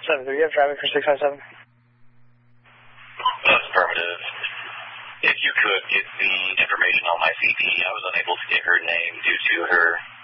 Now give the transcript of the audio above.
657. Do you have traffic for 657? That's affirmative. If you could get the information on my CP, I was unable to get her name due to her